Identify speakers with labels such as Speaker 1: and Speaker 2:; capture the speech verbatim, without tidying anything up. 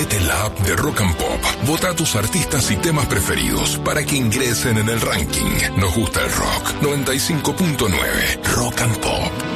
Speaker 1: Descárgate la app de Rock and Pop. Vota a tus artistas y temas preferidos para que ingresen en el ranking. Nos gusta el rock. noventa y cinco punto nueve Rock and Pop.